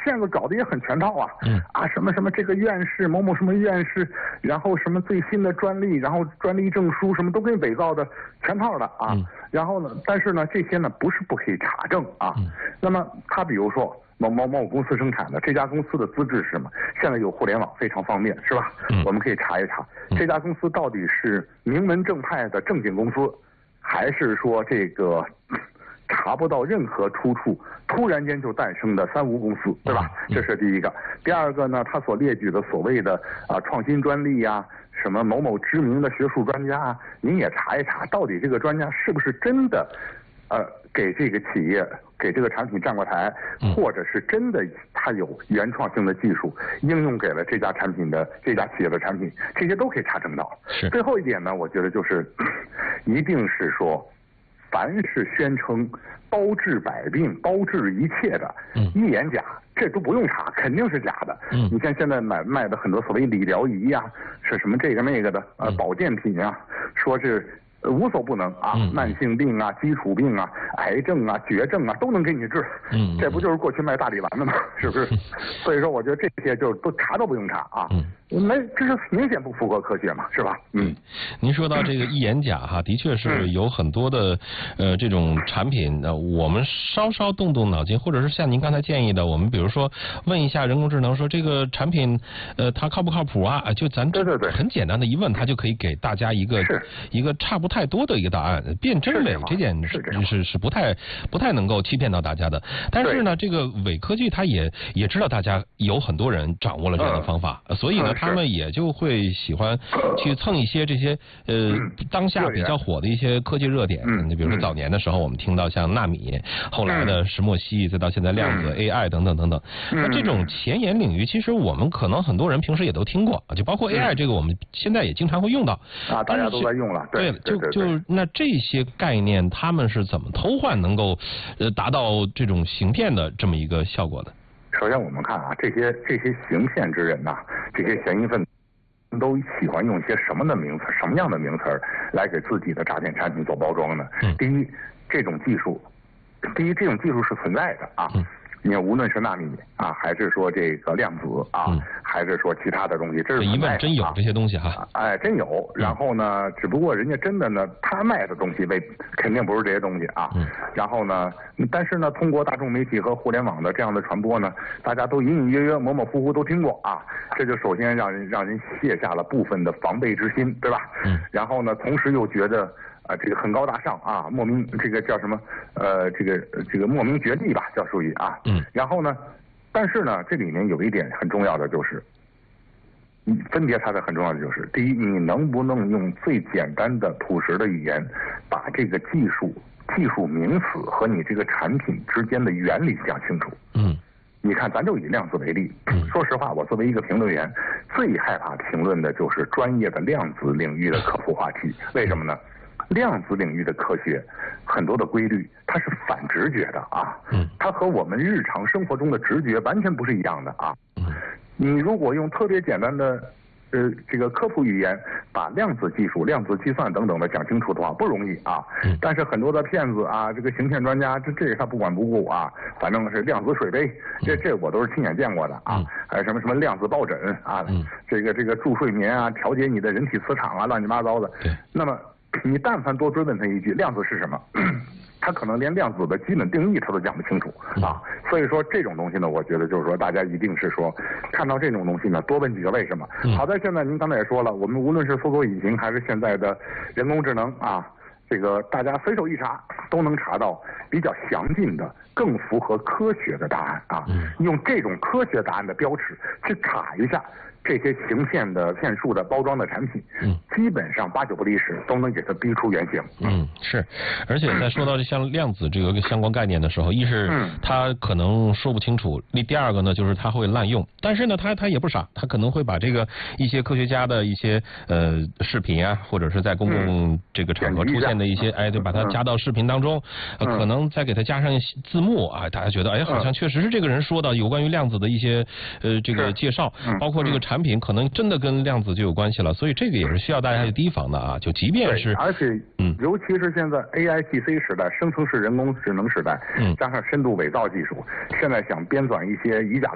骗子搞得也很全套啊，什么什么这个院士某某什么院士，然后什么最新的专利，然后专利证书什么都给你伪造的全套的啊，然后呢，但是呢这些呢不是不可以查证啊，那么他比如说某公司生产的这家公司的资质是什么？现在有互联网非常方便，是吧？我们可以查一查这家公司到底是名门正派的正经公司，还是说这个查不到任何出处，突然间就诞生的三无公司，对吧？这是第一个。第二个呢，他所列举的所谓的创新专利呀，什么某某知名的学术专家啊，您也查一查，到底这个专家是不是真的给这个企业给这个产品站过台，或者是真的他有原创性的技术应用给了这家企业的产品，这些都可以查证到。最后一点呢，我觉得就是一定是说，凡是宣称包治百病、包治一切的一言假，这都不用查，肯定是假的。你像现在卖的很多所谓理疗仪啊，是什么这个那个的保健品啊，说是无所不能啊，慢性病啊、基础病啊、癌症啊、绝症啊都能给你治。这不就是过去卖大力丸的吗？是不是？所以说，我觉得这些就都查都不用查啊，这是明显不符合科学嘛，是吧？ 您说到这个一言假哈，的确是有很多的这种产品，我们稍稍动动脑筋，或者是像您刚才建议的，我们比如说问一下人工智能，说这个产品它靠不靠谱啊？就咱对很简单的一问，它就可以给大家一个差不太多的一个答案，辨真伪这件是不太能够欺骗到大家的。但是呢，这个伪科技它也知道大家有很多人掌握了这样的方法，所以呢，他们也就会喜欢去蹭一些这些当下比较火的一些科技热点。你比如说早年的时候，我们听到像纳米，后来的石墨烯，再到现在量子 AI 等等等等。那这种前沿领域，其实我们可能很多人平时也都听过，就包括 AI 这个，我们现在也经常会用到啊，大家都在用了。对， 就那这些概念，他们是怎么偷换能够达到这种行骗的这么一个效果的？ 首先我们看啊，这些行骗之人呐，这些嫌疑分子都喜欢用一些什么样的名词来给自己的诈骗产品做包装呢？第一，这种技术是存在的啊。你看，无论是纳米啊，还是说这个量子啊，还是说其他的东西，这是一问真有这些东西哈。 真有。然后呢，只不过人家真的呢，他卖的东西肯定不是这些东西啊。然后呢，但是呢，通过大众媒体和互联网的这样的传播呢，大家都隐隐约约、模模糊糊都听过啊。这就首先让人卸下了部分的防备之心，对吧？然后呢，同时又觉得这个很高大上啊，莫名这个叫什么这个莫名绝地吧，叫属于啊。然后呢，但是呢，这里面有一点很重要的就是，分别它的很重要的就是，第一，你能不能用最简单的朴实的语言，把这个技术名词和你这个产品之间的原理讲清楚。你看，咱就以量子为例。说实话，我作为一个评论员，最害怕评论的就是专业的量子领域的科普话题。为什么呢？量子领域的科学很多的规律，它是反直觉的啊。它和我们日常生活中的直觉完全不是一样的啊。你如果用特别简单的这个科普语言把量子技术、量子计算等等的讲清楚的话，不容易啊。但是很多的骗子啊，这个行骗专家，这个他不管不顾啊，反正是量子水杯，这我都是亲眼见过的啊。还有什么量子抱枕啊，这个助睡眠啊，调节你的人体磁场啊，乱七八糟的。那么你但凡多追问他一句，量子是什么？他可能连量子的基本定义他都讲不清楚啊。所以说这种东西呢，我觉得就是说大家一定是说看到这种东西呢，多问几个为什么。好在现在您刚才也说了，我们无论是搜索引擎还是现在的人工智能啊，这个大家随手一查都能查到比较详尽的、更符合科学的答案啊。用这种科学答案的标尺去卡一下这些行骗的骗术的包装的产品，基本上8、9不离10都能给它逼出原形。 是，而且在说到像量子这个相关概念的时候，一是他可能说不清楚，第二个呢就是他会滥用，但是呢他也不傻，他可能会把这个一些科学家的一些视频啊，或者是在公共这个场合出现的一些就把它加到视频当中，可能再给它加上字幕啊，大家觉得好像确实是这个人说的有关于量子的一些这个介绍，包括这个产品可能真的跟量子就有关系了，所以这个也是需要大家去提防的啊。就即便是而且尤其是现在 AIGC 时代，生成式人工智能时代，加上深度伪造技术，现在想编纂一些以假